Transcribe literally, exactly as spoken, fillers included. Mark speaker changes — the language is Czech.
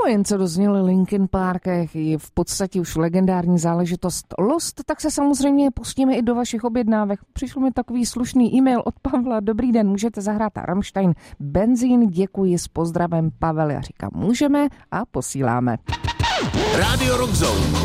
Speaker 1: No jen co dozněli Linkin Park, je v podstatě už legendární záležitost Lost, tak se samozřejmě pustíme i do vašich objednávek. Přišel mi takový slušný e-mail od Pavla. Dobrý den, můžete zahrát Rammstein Benzín, děkuji, s pozdravem Pavel. Já říkám, můžeme a posíláme.
Speaker 2: Radio Rock Zone.